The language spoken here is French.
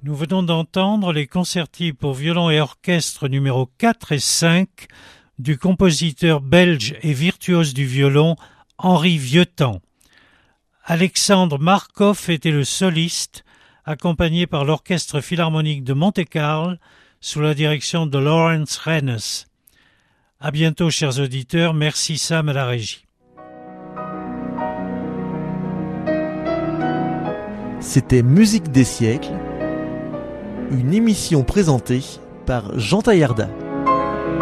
Nous venons d'entendre les concertis pour violon et orchestre numéro 4 et 5 du compositeur belge et virtuose du violon Henri Vieuxtemps. Alexandre Markov était le soliste, accompagné par l'Orchestre philharmonique de Monte-Carlo sous la direction de Lawrence Renes. À bientôt, chers auditeurs. Merci Sam à la régie. C'était Musique des siècles, une émission présentée par Jean Taillarda.